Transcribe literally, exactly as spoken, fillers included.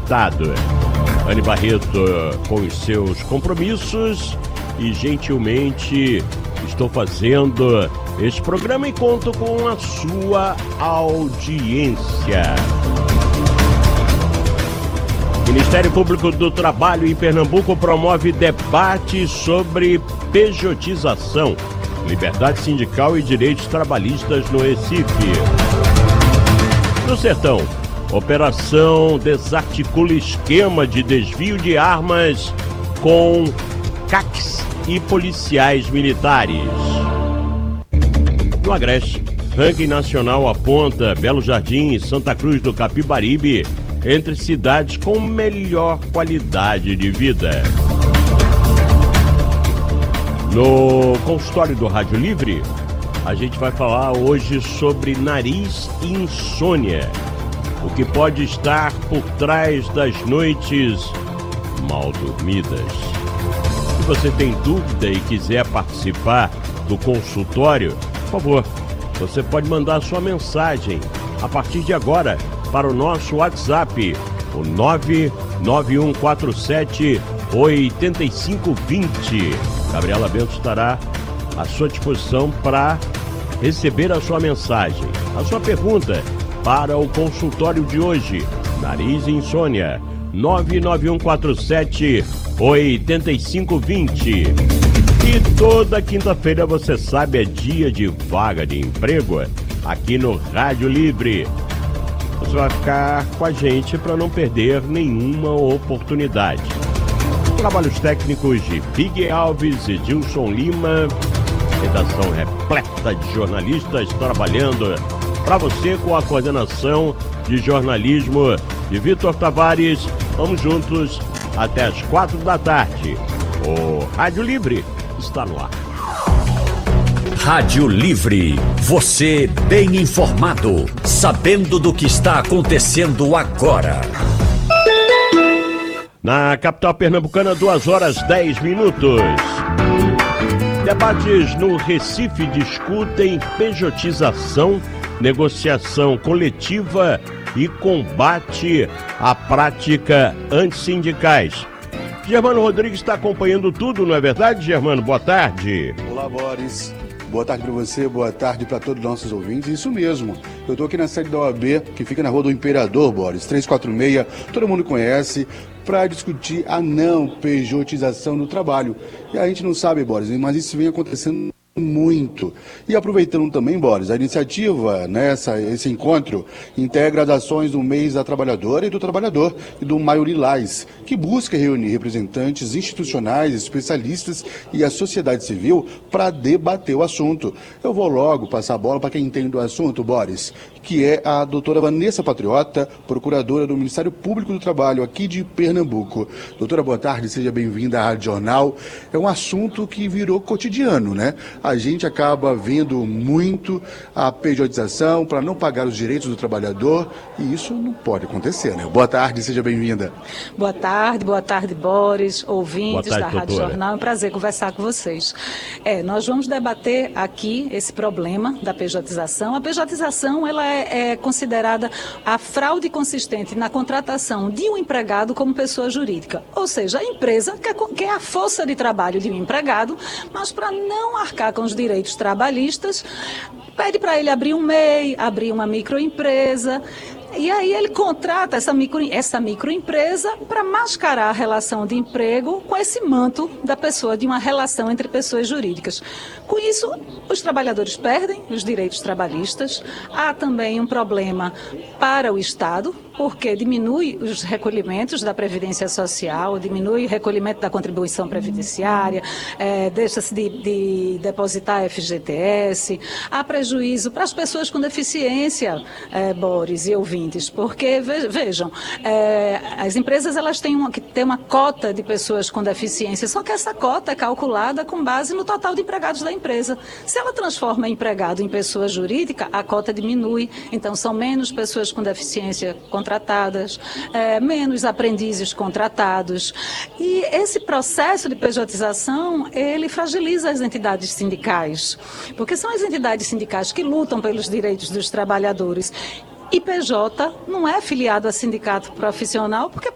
Estado. Anne Barreto com os seus compromissos e gentilmente estou fazendo este programa e conto com a sua audiência. O Ministério Público do Trabalho em Pernambuco promove debate sobre pejotização, liberdade sindical e direitos trabalhistas no Recife. No Sertão, operação desarticula esquema de desvio de armas com C A Cs e policiais militares. No Agreste, ranking nacional aponta Belo Jardim e Santa Cruz do Capibaribe entre cidades com melhor qualidade de vida. No consultório do Rádio Livre, a gente vai falar hoje sobre nariz e insônia, o que pode estar por trás das noites mal dormidas. Se você tem dúvida e quiser participar do consultório, por favor, você pode mandar sua mensagem a partir de agora para o nosso WhatsApp, o nove nove um quatro sete oito cinco dois zero. Gabriela Bento estará à sua disposição para receber a sua mensagem. A sua pergunta para o consultório de hoje, nariz e insônia, nove nove um quatro sete oito cinco dois zero. E toda quinta-feira, você sabe, é dia de vaga de emprego aqui no Rádio Livre. Você vai ficar com a gente para não perder nenhuma oportunidade. Trabalhos técnicos de Big Alves e Dilson Lima. Redação repleta de jornalistas trabalhando para você com a coordenação de jornalismo de Vitor Tavares. Vamos juntos até as quatro da tarde. O Rádio Livre está no ar. Rádio Livre, você bem informado, sabendo do que está acontecendo agora. Na capital pernambucana, duas horas dez minutos. Debates no Recife discutem pejotização, negociação coletiva e combate à prática antissindicais. Germano Rodrigues está acompanhando tudo, não é verdade, Germano? Boa tarde. Olá, Boris. Boa tarde para você, boa tarde para todos os nossos ouvintes. Isso mesmo, eu estou aqui na sede da O A B, que fica na Rua do Imperador, Boris, trezentos e quarenta e seis, todo mundo conhece, para discutir a não pejotização do trabalho. E a gente não sabe, Boris, mas isso vem acontecendo muito. E aproveitando também, Boris, a iniciativa, nessa, esse encontro, integra as ações do mês da trabalhadora e do trabalhador e do Maio Lilás, que busca reunir representantes institucionais, especialistas e a sociedade civil para debater o assunto. Eu vou logo passar a bola para quem entende do assunto, Boris, que é a doutora Vanessa Patriota, procuradora do Ministério Público do Trabalho aqui de Pernambuco. Doutora, boa tarde, seja bem-vinda à Rádio Jornal. É um assunto que virou cotidiano, né? A gente acaba vendo muito a pejotização para não pagar os direitos do trabalhador e isso não pode acontecer, né? Boa tarde, seja bem-vinda. Boa tarde, boa tarde, Boris, ouvintes tarde, da Rádio doutora. Jornal. É um prazer conversar com vocês. É, nós vamos debater aqui esse problema da pejotização. A pejotização, ela é, é considerada a fraude consistente na contratação de um empregado como pessoa jurídica. Ou seja, a empresa quer, quer a força de trabalho de um empregado, mas para não arcar com os direitos trabalhistas, pede para ele abrir um M E I, abrir uma microempresa. E aí ele contrata essa, micro, essa microempresa para mascarar a relação de emprego com esse manto da pessoa, de uma relação entre pessoas jurídicas. Com isso, os trabalhadores perdem os direitos trabalhistas. Há também um problema para o Estado, porque diminui os recolhimentos da Previdência Social, diminui o recolhimento da contribuição previdenciária, é, deixa-se de, de depositar F G T S. Há prejuízo para as pessoas com deficiência, é, Boris e ouvintes, porque, vejam, é, as empresas elas têm uma, que ter uma cota de pessoas com deficiência, só que essa cota é calculada com base no total de empregados da empresa. Se ela transforma empregado em pessoa jurídica, a cota diminui, então são menos pessoas com deficiência contratadas, é, menos aprendizes contratados. E esse processo de pejotização, ele fragiliza as entidades sindicais, porque são as entidades sindicais que lutam pelos direitos dos trabalhadores. E P J não é filiado a sindicato profissional porque